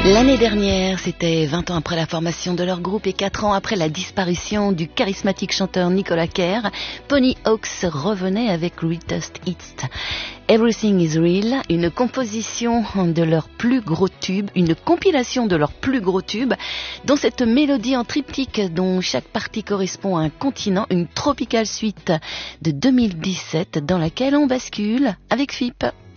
L'année dernière, c'était 20 ans après la formation de leur groupe et 4 ans après la disparition du charismatique chanteur Nicolas Kerr, Pony Hawks revenait avec Greatest Hits. Everything is Real, une composition de leurs plus gros tubes, une compilation de leurs plus gros tubes, dont cette mélodie en triptyque dont chaque partie correspond à un continent, une tropicale suite de 2017 dans laquelle on bascule avec FIP.